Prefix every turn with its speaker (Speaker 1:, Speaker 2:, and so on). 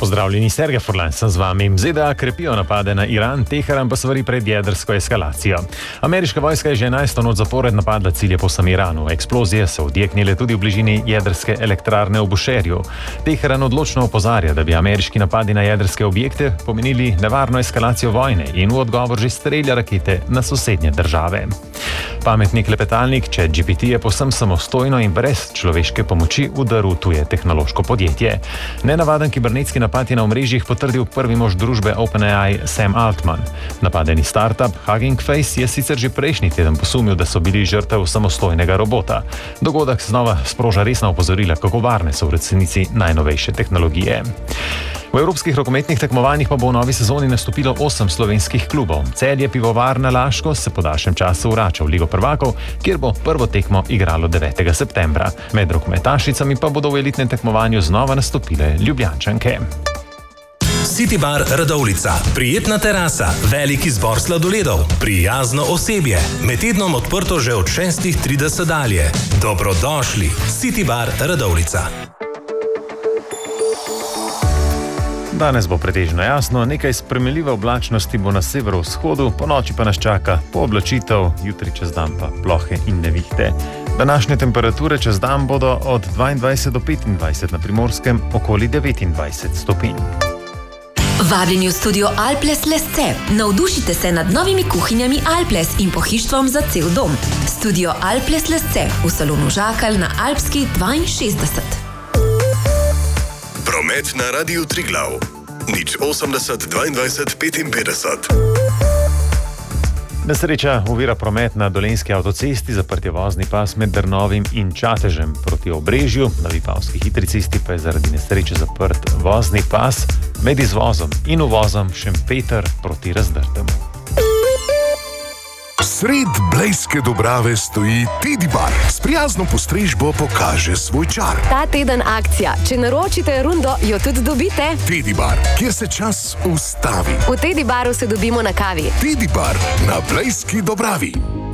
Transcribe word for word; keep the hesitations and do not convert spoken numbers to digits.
Speaker 1: Pozdravljeni, Sergej Furlan sem z vami. Z ZDA krepijo napade na Iran, Teheran pa svari pred jedrsko eskalacijo. Ameriška vojska je že enajsto noč zapored napadla cilje po samem Iranu. Eksplozije so odjeknile tudi v bližini jedrske elektrarne v Bušerju. Teheran odločno opozarja, da bi ameriški napadi na jedrske objekte pomenili nevarno eskalacijo vojne in v odgovor že strelja rakete na sosednje države. Pametni klepetalnik ChatGPT je povsem samostojno in brez človeške pomoči udaril tuje tehnološko podjetje. Nenavaden kibernetski napad je na omrežjih potrdil prvi mož družbe OpenAI Sam Altman. Napadeni startup Hugging Face je sicer že prejšnji teden posumil, da so bili žrtev samostojnega robota. Dogodek znova sproža resna opozorila, kako varne so v resnici najnovejše tehnologije. V evropskih rokometnih tekmovanjih pa bo v novi sezoni nastopilo osem slovenskih klubov. Celje Pivovarna Laško se po daljšem času vrača v Ligo prvakov, kjer bo prvo tekmo igralo devetega septembra. Med rokometašicami pa bodo v elitnem tekmovanju znova nastopile Ljubljančanke.
Speaker 2: City Bar Radovljica. Prijetna terasa, velik izbor sladoledov, prijazno osebje. Med tednom odprto že od šestih trideset dalje. Dobrodošli. City Bar Radovljica.
Speaker 1: Danes bo pretežno jasno, nekaj spremenljive oblačnosti bo na severovzhodu, po noči pa nas čaka pooblačitev, jutri čez dan pa plohe in nevihte. Današnje temperature čez dan bodo od dvaindvajset do petindvajset, na Primorskem okoli devetindvajset stopinj.
Speaker 3: Vabljeni v studio Alples Lesce. Navdušite se nad novimi kuhinjami Alples in pohištvom za cel dom. Studio Alples Lesce v salonu Žakalj na Alpski dvainšestdeset.
Speaker 4: Promet na Radiu Triglav. Nič osemdeset dvaindvajset petinpetdeset.
Speaker 1: Nesreča ovira promet na Dolenjski avtocesti, zaprt je vozni pas med Drnovim in Čatežem proti Obrežju. Na Vipavski hitri cesti pa je zaradi nesreče zaprt vozni pas med izvozom in uvozom Šempeter proti Razdrtemu.
Speaker 5: Sred Blejske Dobrave stoji Teddy Bar. S prijazno postrežbo pokaže svoj čar.
Speaker 6: Ta teden akcija. Če naročite rundo, jo tudi dobite.
Speaker 5: Teddy Bar, kjer se čas ustavi.
Speaker 6: V Teddy Baru se dobimo na kavi.
Speaker 5: Teddy Bar na Blejski Dobravi.